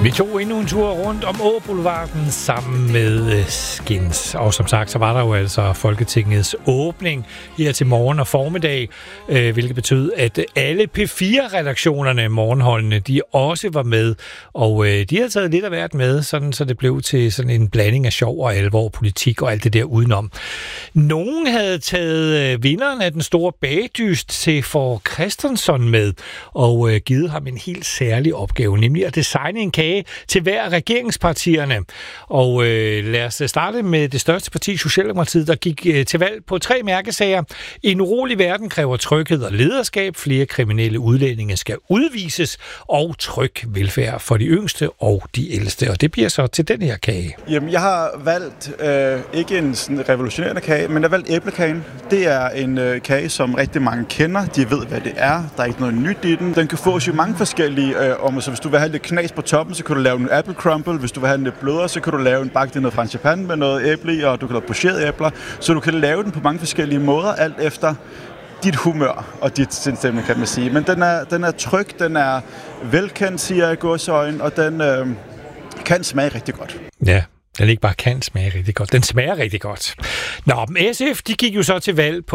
Vi tog endnu en tur rundt om Åboulevarden sammen med Skins. Og som sagt, så var der jo altså Folketingets åbning her til morgen og formiddag, hvilket betød, at alle P4-redaktionerne, morgenholdene, de også var med. Og de har taget lidt af hvert med, sådan, så det blev til sådan en blanding af sjov og alvor, politik og alt det der udenom. Nogen havde taget vinderen af den store bagdyst til for Christensen med, og givet ham en helt særlig opgave, nemlig at designe en kage til hver af regeringspartierne. Og lad os starte med det største parti, Socialdemokratiet, der gik til valg på 3 mærkesager. En urolig verden kræver tryghed og lederskab, flere kriminelle udlændinge skal udvises, og tryg velfærd for de yngste og de ældste. Og det bliver så til den her kage. Jamen, jeg har valgt ikke en sådan revolutionerende kage, men jeg har valgt æblekagen. Det er en kage, som rigtig mange kender. De ved, hvad det er. Der er ikke noget nyt i den. Den kan fås i mange forskellige så hvis du vil have lidt knas på toppen, så kan du lave en apple crumble. Hvis du vil have den lidt blødere, så kan du lave en bagt i noget frangipane med noget æble i, og du kan lave pocherede æbler. Så du kan lave den på mange forskellige måder, alt efter dit humør og dit sindstemning, kan man sige. Men den er tryg, den er velkendt, siger jeg i gåseøjne, og den kan smage rigtig godt. Ja. Den ikke bare kan smage rigtig godt, den smager rigtig godt. Nå, SF, de gik jo så til valg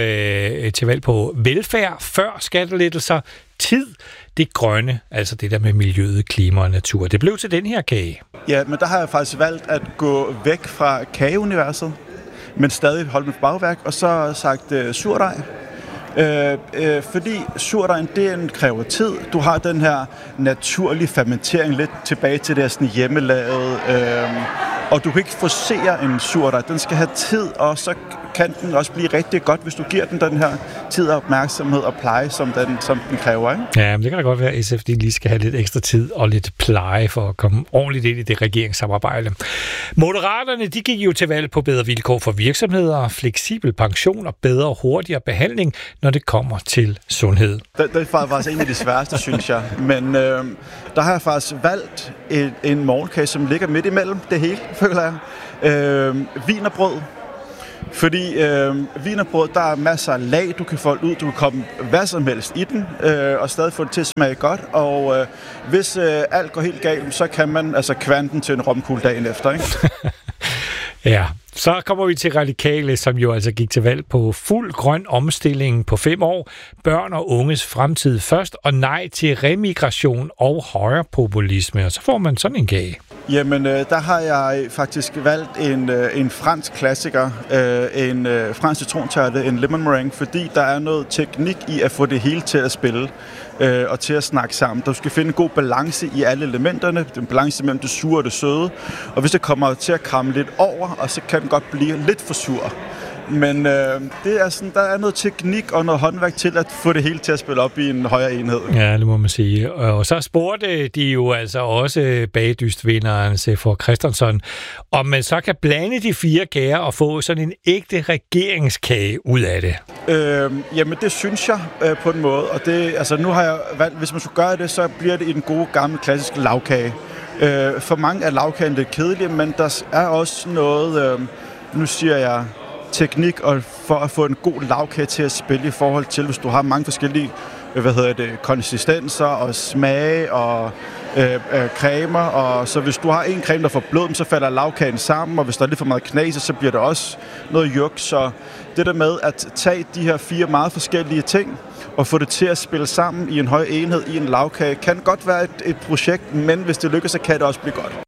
på velfærd før skattelettelser, tid, det grønne, altså det der med miljøet, klima og natur. Det blev til den her kage. Ja, men der har jeg faktisk valgt at gå væk fra kageuniverset, men stadig holde mit bagværk, og så sagt surdej. Fordi surdejen, kræver tid. Du har den her naturlige fermentering lidt tilbage til det sådan hjemmelavet. Og du kan ikke forcere en surdej. Den skal have tid, og så kan den også blive rigtig godt, hvis du giver den her tid og opmærksomhed og pleje, som den kræver, ikke? Ja, men det kan da godt være, at SF lige skal have lidt ekstra tid og lidt pleje for at komme ordentligt ind i det regeringssamarbejde. Moderaterne, de gik jo til valg på bedre vilkår for virksomheder, fleksibel pension og bedre og hurtigere behandling, når det kommer til sundhed. Det er faktisk en af de sværeste, synes jeg. Men der har jeg faktisk valgt en morgenkage, som ligger midt imellem det hele, føler jeg. Wienerbrød. Fordi wienerbrød, der er masser af lag, du kan folde ud, du kan komme hvad som helst i den, og stadig få det til at smage godt. Og hvis alt går helt galt, så kan man altså kværne den til en romkugle dagen efter, ikke? Ja, så kommer vi til Radikale, som jo altså gik til valg på fuld grøn omstilling på 5 år, børn og unges fremtid først, og nej til remigration og højrepopulisme. Og så får man sådan en kage. Jamen, der har jeg faktisk valgt en fransk klassiker, en fransk citrontærte, en lemon meringue, fordi der er noget teknik i at få det hele til at spille og til at snakke sammen. Du skal finde en god balance i alle elementerne, en balance mellem det sure og det søde, og hvis det kommer til at kramme lidt over, og så kan den godt blive lidt for sur. Men det er sådan, der er noget teknik og noget håndværk til at få det hele til at spille op i en højere enhed. Ja, det må man sige. Og så spurgte de jo altså også bagdystvinderen for Christensen, om man så kan blande de 4 kager og få sådan en ægte regeringskage ud af det. Jamen det synes jeg på en måde, og det, altså nu har jeg valgt, hvis man skulle gøre det, så bliver det i den gode gamle klassiske lagkage. For mange er lagkagen lidt kedelige, men der er også noget, nu siger jeg, teknik og for at få en god lagkage til at spille i forhold til, hvis du har mange forskellige konsistenser og smage og cremer, og så hvis du har en creme, der får blød, så falder lagkagen sammen, og hvis der er lidt for meget knas, så bliver det også noget juk. Så det der med at tage de her 4 meget forskellige ting og få det til at spille sammen i en høj enhed i en lagkage, kan godt være et projekt, men hvis det lykkes, så kan det også blive godt.